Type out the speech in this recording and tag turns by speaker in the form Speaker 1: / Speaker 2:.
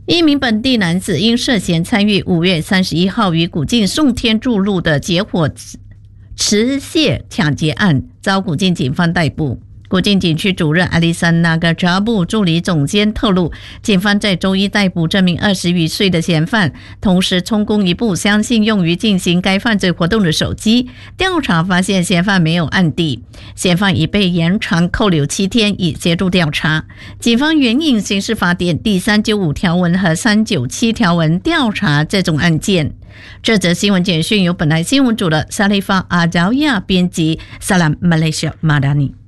Speaker 1: 一名本地男子因涉嫌参与5月31号于古晋宋天筑路的结火持械抢劫案，遭古晋警方逮捕。古晋警区主任阿里山那个扎布助理总监透露，警方在周一逮捕这名20余岁的嫌犯，同时充公一部相信用于进行该犯罪活动的手机。调查发现嫌犯没有案底，嫌犯已被延长扣留7天，以协助调查。警方援引刑事法典第395条文和397条文调查这种案件。这则新闻简讯由本台新闻组的萨利法阿乔亚编辑，萨拉马来西亚马达尼。